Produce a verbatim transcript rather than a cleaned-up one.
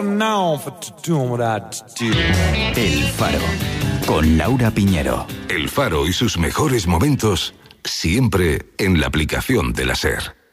known for doing what I do. El Faro, con Laura Piñero. El Faro y sus mejores momentos, siempre en la aplicación de la SER.